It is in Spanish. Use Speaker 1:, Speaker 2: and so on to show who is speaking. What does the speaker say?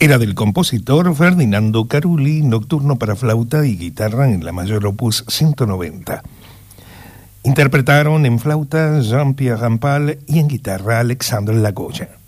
Speaker 1: Era del compositor Ferdinando Carulli, nocturno para flauta y guitarra en la mayor opus 190. Interpretaron en flauta Jean-Pierre Rampal y en guitarra Alexandre Lagoya.